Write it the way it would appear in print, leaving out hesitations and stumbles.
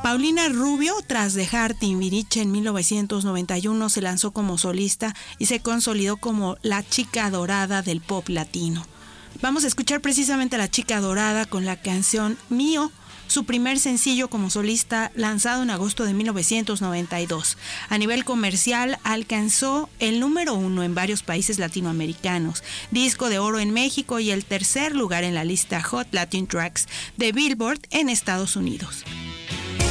Paulina Rubio, tras dejar Timbiriche en 1991, se lanzó como solista y se consolidó como la chica dorada del pop latino. Vamos a escuchar precisamente a la chica dorada con la canción Mío, su primer sencillo como solista lanzado en agosto de 1992. A nivel comercial alcanzó el número 1 en varios países latinoamericanos, disco de oro en México y el tercer lugar en la lista Hot Latin Tracks de Billboard en Estados Unidos.